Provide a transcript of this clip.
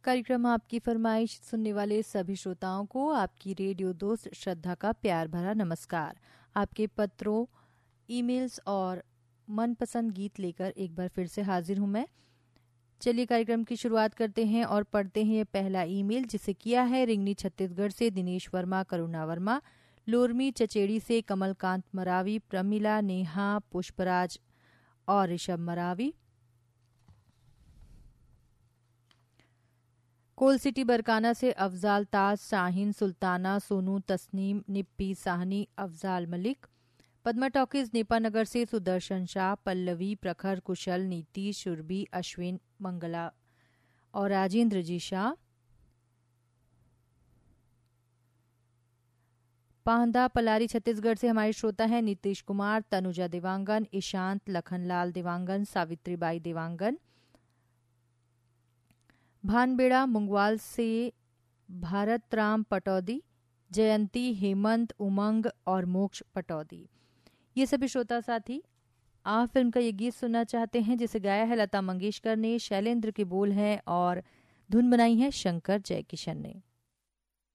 कार्यक्रम आपकी फरमाइश सुनने वाले सभी श्रोताओं को आपकी रेडियो दोस्त श्रद्धा का प्यार भरा नमस्कार। आपके पत्रों, ईमेल्स और मनपसंद गीत लेकर एक बार फिर से हाजिर हूं मैं। चलिए कार्यक्रम की शुरुआत करते हैं और पढ़ते हैं ये पहला ईमेल जिसे किया है रिंगनी छत्तीसगढ़ से दिनेश वर्मा, करुणा वर्मा, लोरमी चचेड़ी से कमलकांत मरावी, प्रमिला, नेहा, पुष्पराज और ऋषभ मरावी, कोल सिटी बरकाना से अफजाल ताज, शाहीन, सुल्ताना, सोनू, तस्नीम, निप्पी, साहनी, अफजाल मलिक, पद्मा टॉकीज नेपानगर से सुदर्शन शाह, पल्लवी, प्रखर, कुशल, नीति, शुरभी, अश्विन, मंगला और राजेंद्र जी शाह, पांदा पलारी छत्तीसगढ़ से हमारे श्रोता हैं नीतीश कुमार, तनुजा देवांगन, ईशांत, लखनलाल देवांगन, सावित्रीबाई देवांगन, भानबेड़ा मुंगवाल से भारत राम पटौदी, जयंती, हेमंत, उमंग और मोक्ष पटौदी। ये सभी श्रोता साथी आ फिल्म का ये गीत सुनना चाहते हैं जिसे गाया है लता मंगेशकर ने, शैलेंद्र के बोल हैं और धुन बनाई है शंकर जयकिशन ने।